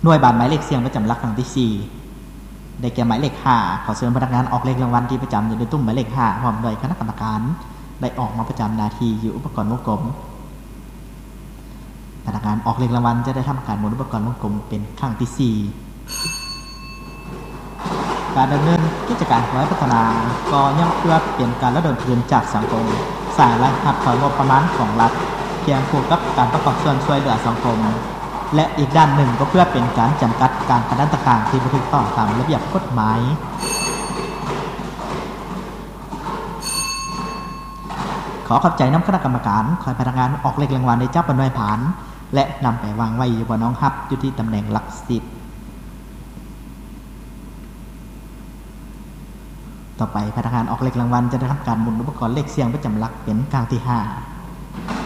หน่วยบานหมายเลขเสียงประจำหลักครั้งที่4ได้แก่หมายเลข5ขอเชิญพนักงานออกเลขรางวัลที่ประจำอยู่ในตุ้มหมายเลข5พร้อมด้วยคณะกรรมการได้ออกมาประจำหน้าที่อยู่อุปกรณ์วงกลมพนักงานออกเลขรางวัลจะได้ทำการหมุนอุปกรณ์วงกลมเป็นครั้งที่4การดำเนินกิจการของรัฐพัฒนาก็ย่อมเพื่อเป็นการระดมทุนจากสังคมสร้างรายรับของงบประมาณของรัฐเพียงคู่กับการประกอบส่วนช่วยเหลือสังคมและอีกด้านหนึ่งก็เพื่อเป็นการจำกัดการกระทำต่างๆที่ไม่ถูกต้องตามระเบียบกฎหมายขอขอบใจน้ำคณะกรรมการคอยพนักงานออกเลขรางวัลในเจ้าปนวยผานและนำไปวางไว้อยู่บนน้องฮับอยู่ที่ตำแหน่งหลัก10ต่อไปพนักงานออกเลขรางวัลจะได้ทำการหมุนอุปกรณ์เลขเสียงประจำหลักเป็นครั้งที่5